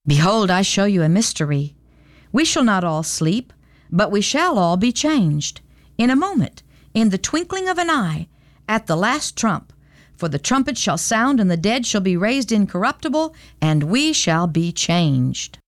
Behold, I show you a mystery. We shall not all sleep, but we shall all be changed. In a moment, in the twinkling of an eye, at the last trump. For the trumpet shall sound, and the dead shall be raised incorruptible, and we shall be changed.